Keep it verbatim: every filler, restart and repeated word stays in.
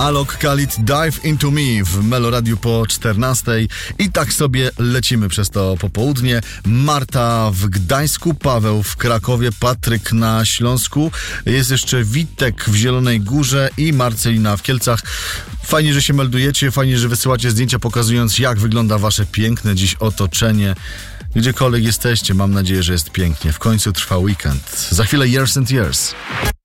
Alok Khalid, Dive Into Me w Meloradiu po czternastej i tak sobie lecimy przez to popołudnie. Marta w Gdańsku, Paweł w Krakowie, Patryk na Śląsku, jest jeszcze Witek w Zielonej Górze i Marcelina w Kielcach. Fajnie, że się meldujecie, fajnie, że wysyłacie zdjęcia pokazując, jak wygląda wasze piękne dziś otoczenie. Gdziekolwiek jesteście, mam nadzieję, że jest pięknie. W końcu trwa weekend. Za chwilę Years and Years.